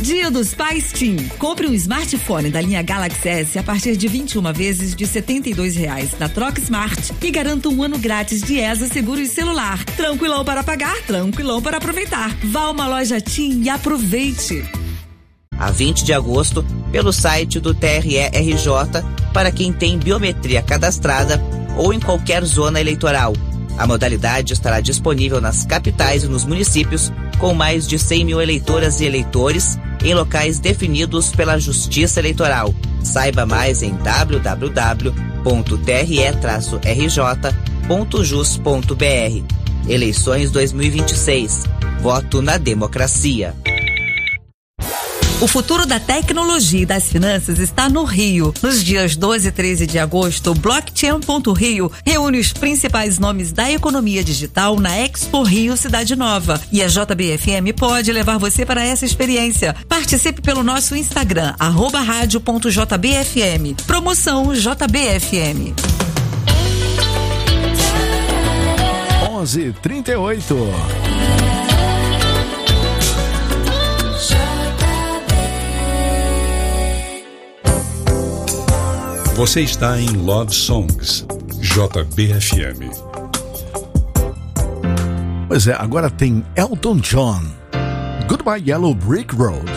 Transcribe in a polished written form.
Dia dos Pais TIM. Compre um smartphone da linha Galaxy S a partir de 21 vezes de R$ 72,00 na Troca Smart e garanta um ano grátis de ESA Seguro e Celular. Tranquilão para pagar, tranquilão para aproveitar. Vá a uma loja TIM e aproveite. A 20 de agosto, pelo site do TRE-RJ, para quem tem biometria cadastrada ou em qualquer zona eleitoral. A modalidade estará disponível nas capitais e nos municípios com mais de 100 mil eleitoras e eleitores em locais definidos pela Justiça Eleitoral. Saiba mais em www.tre-rj.jus.br. Eleições 2026. Voto na democracia. O futuro da tecnologia e das finanças está no Rio. Nos dias 12 e 13 de agosto, o Blockchain.Rio reúne os principais nomes da economia digital na Expo Rio Cidade Nova. E a JBFM pode levar você para essa experiência. Participe pelo nosso Instagram, @radio.jbfm. Promoção JBFM. 11h38. Você está em Love Songs, JBFM. Pois é, agora tem Elton John, Goodbye Yellow Brick Road.